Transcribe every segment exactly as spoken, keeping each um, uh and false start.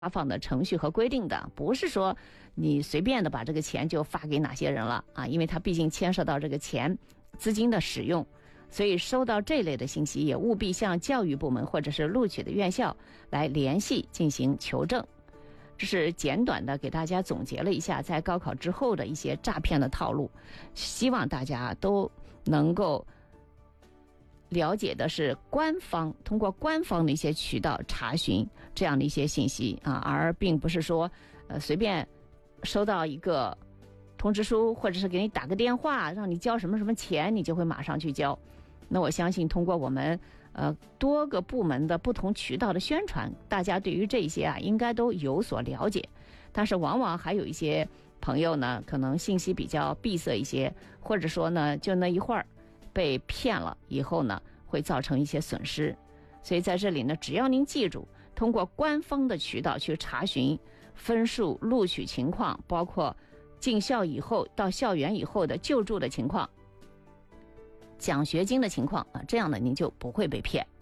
发放的程序和规定的，不是说你随便的把这个钱就发给哪些人了啊，因为它毕竟牵涉到这个钱资金的使用，所以收到这类的信息也务必向教育部门或者是录取的院校来联系进行求证。这是简短的给大家总结了一下在高考之后的一些诈骗的套路，希望大家都能够了解的是官方通过官方的一些渠道查询这样的一些信息啊，而并不是说呃随便收到一个通知书或者是给你打个电话让你交什么什么钱你就会马上去交。那我相信通过我们呃多个部门的不同渠道的宣传，大家对于这些啊应该都有所了解。但是往往还有一些朋友呢可能信息比较闭塞一些，或者说呢就那一会儿被骗了以后呢会造成一些损失。所以在这里呢，只要您记住通过官方的渠道去查询分数、录取情况，包括进校以后到校园以后的救助的情况、奖学金的情况啊，这样呢您就不会被骗。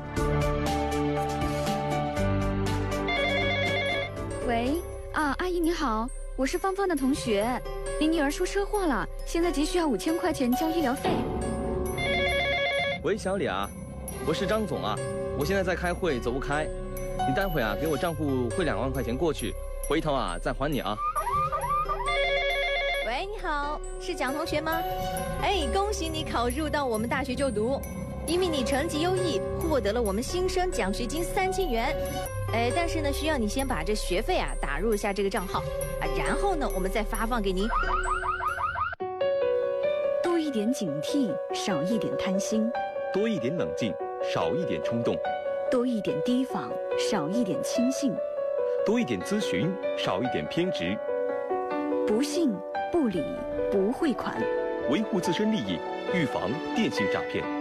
喂，啊，阿姨你好，我是芳芳的同学，你女儿出车祸了，现在急需要五千块钱交医疗费。 喂，小李啊，我是张总啊，我现在在开会，走不开，你待会啊给我账户汇两万块钱过去，回头啊再还你啊。 喂，你好，是蒋同学吗？哎，恭喜你考入到我们大学就读，因为你成绩优异，获得了我们新生奖学金三千元。哎，但是呢，需要你先把这学费啊打入一下这个账号啊，然后呢，我们再发放给您。 多一点警惕，少一点贪心； 多一点冷静，少一点冲动； 多一点提防，少一点轻信； 多一点咨询，少一点偏执。 不信、不理、不汇款， 维护自身利益，预防电信诈骗。